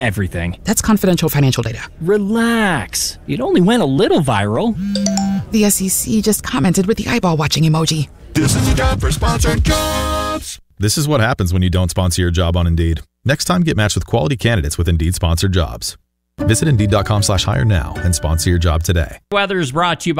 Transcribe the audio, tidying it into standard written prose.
everything. That's confidential financial data. Relax. It only went a little viral. The SEC just commented with the eyeball watching emoji. This is a job for sponsored jobs. This is what happens when you don't sponsor your job on Indeed. Next time, get matched with quality candidates with Indeed sponsored jobs. Visit Indeed.com/hire now and sponsor your job today. Weather is brought to you by